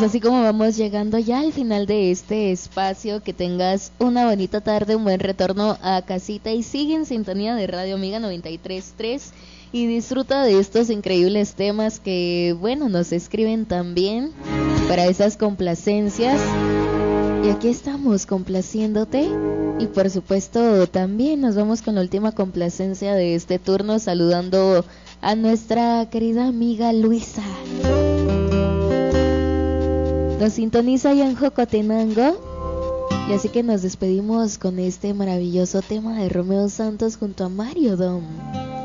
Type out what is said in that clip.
pues así como vamos llegando ya al final de este espacio, que tengas una bonita tarde, un buen retorno a casita y sigue en sintonía de Radio Amiga 93.3 y disfruta de estos increíbles temas que, bueno, nos escriben también para esas complacencias. Y aquí estamos complaciéndote. Y por supuesto también nos vamos con la última complacencia de este turno, saludando a nuestra querida amiga Luisa. Nos sintoniza ya en Jocotenango. Y así que nos despedimos con este maravilloso tema de Romeo Santos junto a Mario Dom.